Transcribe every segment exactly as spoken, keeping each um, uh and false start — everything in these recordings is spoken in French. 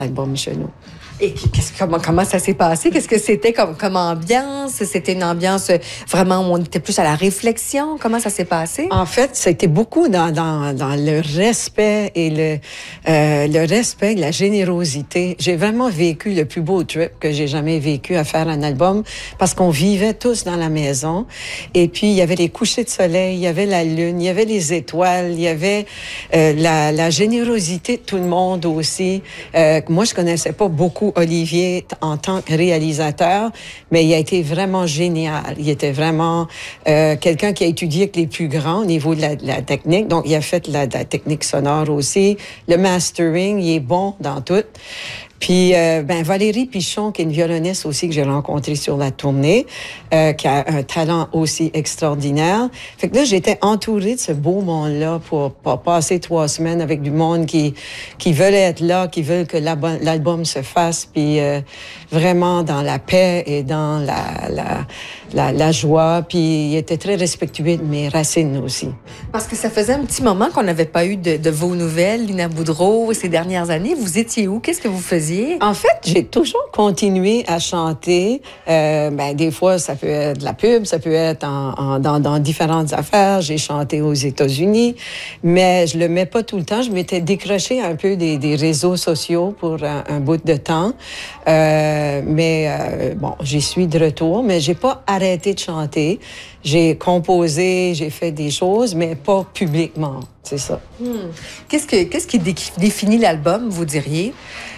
album chez nous. Et qu'est-ce, comment, comment ça s'est passé? Qu'est-ce que c'était comme, comme ambiance? C'était une ambiance vraiment où on était plus à la réflexion? Comment ça s'est passé? En fait, c'était beaucoup dans, dans, dans le respect et le, euh, le respect, la générosité. J'ai vraiment vécu le plus beau trip que j'ai jamais vécu à faire un album parce qu'on vivait tous dans la maison. Et puis, il y avait les couchers de soleil, il y avait la lune, il y avait les étoiles, il y avait euh, la, la générosité de tout le monde aussi. Euh, moi, je connaissais pas beaucoup Olivier en tant que réalisateur, mais il a été vraiment génial. Il était vraiment euh, quelqu'un qui a étudié avec les plus grands au niveau de la, de la technique. Donc, il a fait la, de la technique sonore aussi. Le mastering, il est bon dans tout. Puis, euh, ben Valérie Pichon, qui est une violoniste aussi que j'ai rencontrée sur la tournée, euh, qui a un talent aussi extraordinaire. Fait que là, j'étais entourée de ce beau monde-là pour, pour passer trois semaines avec du monde qui qui veulent être là, qui veulent que l'album, l'album se fasse, puis euh, vraiment dans la paix et dans la la la, la joie. Puis, il était très respectueux de mes racines aussi. Parce que ça faisait un petit moment qu'on n'avait pas eu de, de vos nouvelles, Lina Boudreau, ces dernières années. Vous étiez où? Qu'est-ce que vous faisiez? En fait, j'ai toujours continué à chanter. Euh, ben, des fois, ça peut être de la pub, ça peut être en, en, dans, dans différentes affaires. J'ai chanté aux États-Unis, mais je le mets pas tout le temps. Je m'étais décrochée un peu des, des réseaux sociaux pour un, un bout de temps. Euh, mais euh, bon, j'y suis de retour, mais j'ai pas arrêté de chanter. J'ai composé, j'ai fait des choses, mais pas publiquement. C'est ça. Hmm. Qu'est-ce que, qu'est-ce qui dé- définit l'album, vous diriez?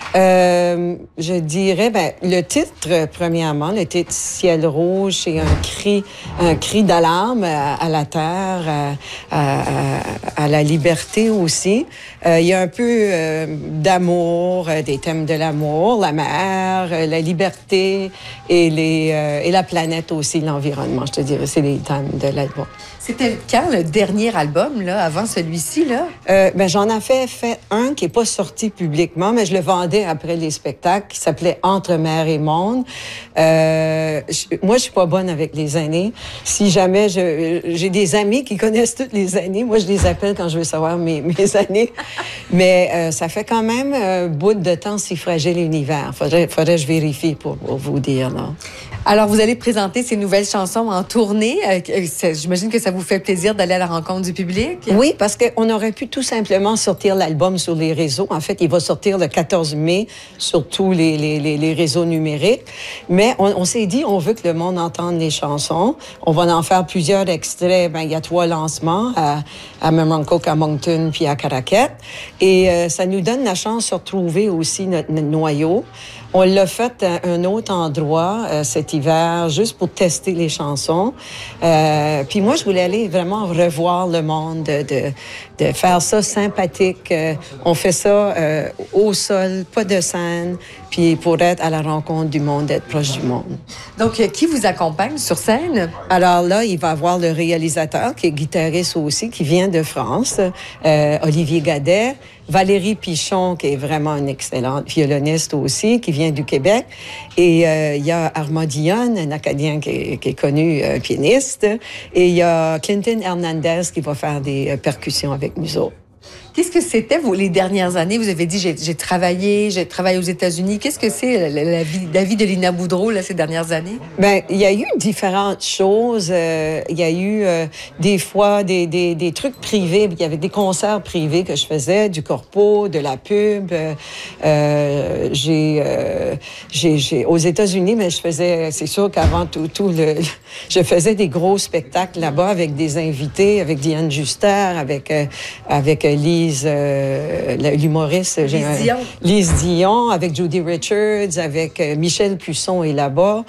Euh, je dirais, ben, le titre, premièrement, le titre Ciel rouge, c'est un cri, un cri d'alarme à, à la terre, à, à, à la liberté aussi. Euh, il y a un peu euh, d'amour, euh, des thèmes de l'amour, la mer, euh, la liberté et, les, euh, et la planète aussi, l'environnement, je te dirais, c'est les thèmes de l'album. C'était quand le dernier album, là, avant celui-ci, là? Euh, ben, j'en avais fait un qui est pas sorti publiquement, mais je le vendais après les spectacles, qui s'appelait Entre mer et monde. Euh, je, moi, je suis pas bonne avec les années. Si jamais je, j'ai des amis qui connaissent toutes les années, moi, je les appelle quand je veux savoir mes, mes années. Mais euh, ça fait quand même un bout de temps si fragile l'univers. Faudrait, faudrait que je vérifie pour, pour vous dire, là. Alors, vous allez présenter ces nouvelles chansons en tournée. Euh, j'imagine que ça vous fait plaisir d'aller à la rencontre du public. Oui, parce qu'on aurait pu tout simplement sortir l'album sur les réseaux. En fait, il va sortir le quatorze mai sur tous les, les, les, les réseaux numériques. Mais on, on s'est dit, on veut que le monde entende les chansons. On va en faire plusieurs extraits. Ben, il y a trois lancements à, à Memramcook, à Moncton, puis à Caraquet. Et euh, ça nous donne la chance de se retrouver aussi notre, notre noyau. On l'a fait à un autre endroit euh, cet hiver, juste pour tester les chansons. Euh, puis moi, je voulais aller vraiment revoir le monde, de, de, de faire ça sympathique. Euh, on fait ça euh, au sol, pas de scène, puis pour être à la rencontre du monde, être proche du monde. Donc, euh, qui vous accompagne sur scène? Alors là, il va y avoir le réalisateur, qui est guitariste aussi, qui vient de France, euh, Olivier Gadet. Valérie Pichon, qui est vraiment une excellente violoniste aussi, qui vient du Québec. Et euh, il y a Armand Dionne, un Acadien qui est, qui est connu, euh, pianiste. Et il y a Clinton Hernandez qui va faire des euh, percussions avec nous autres. Qu'est-ce que c'était, vous, les dernières années? Vous avez dit, j'ai, j'ai travaillé, j'ai travaillé aux États-Unis. Qu'est-ce que c'est la, la, vie, la vie de Lina Boudreau, là, ces dernières années? Bien, il y a eu différentes choses. Euh, il y a eu euh, des fois des, des, des trucs privés. Il y avait des concerts privés que je faisais, du corpo, de la pub. Euh, euh, j'ai, euh, j'ai, j'ai, aux États-Unis, mais je faisais, c'est sûr qu'avant tout, tout le, je faisais des gros spectacles là-bas avec des invités, avec Diane Juster, avec, euh, avec Lise, euh, l'humoriste. Lise un, Dion. Lise Dion, avec Judy Richards, avec euh, Michel Cusson est là-bas.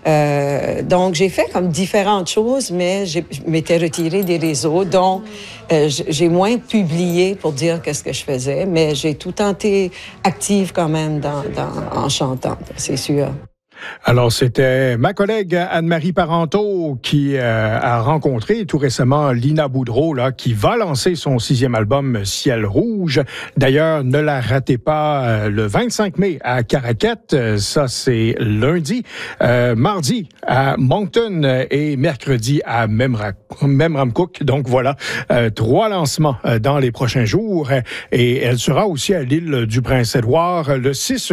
Euh, donc, j'ai fait comme différentes choses, mais je m'étais retirée des réseaux. Donc, euh, j'ai moins publié pour dire qu'est-ce que je faisais, mais j'ai tout le temps été active quand même dans, dans, en chantant, c'est sûr. Alors, c'était ma collègue Anne-Marie Parenteau qui euh, a rencontré tout récemment Lina Boudreau, là, qui va lancer son sixième album Ciel rouge. D'ailleurs, ne la ratez pas euh, le vingt-cinq mai à Caraquet. Euh, ça, c'est lundi. Euh, mardi à Moncton et mercredi à Memramcook. Donc voilà, euh, trois lancements euh, dans les prochains jours. Et elle sera aussi à l'île du Prince-Édouard le six